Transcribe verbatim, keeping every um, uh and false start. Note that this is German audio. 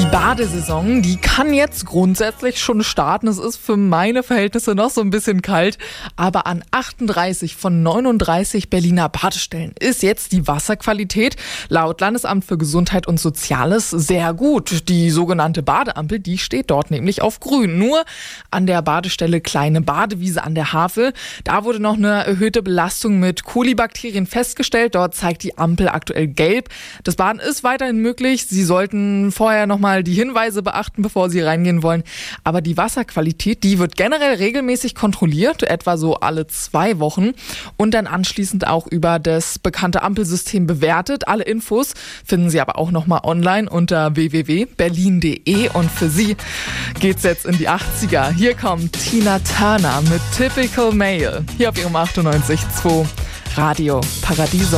Badesaison, die kann jetzt grundsätzlich schon starten. Es ist für meine Verhältnisse noch so ein bisschen kalt, aber an achtunddreißig von neununddreißig Berliner Badestellen ist jetzt die Wasserqualität laut Landesamt für Gesundheit und Soziales sehr gut. Die sogenannte Badeampel, die steht dort nämlich auf grün. Nur an der Badestelle Kleine Badewiese an der Havel, da wurde noch eine erhöhte Belastung mit Kolibakterien festgestellt. Dort zeigt die Ampel aktuell gelb. Das Baden ist weiterhin möglich. Sie sollten vorher noch mal die Hinweise beachten, bevor Sie reingehen wollen. Aber die Wasserqualität, die wird generell regelmäßig kontrolliert, etwa so alle zwei Wochen und dann anschließend auch über das bekannte Ampelsystem bewertet. Alle Infos finden Sie aber auch noch mal online unter w w w punkt berlin punkt d e und für Sie geht's jetzt in die achtziger. Hier kommt Tina Turner mit Typical Male. Hier auf Ihrem achtundneunzig Komma zwei Radio Paradiso.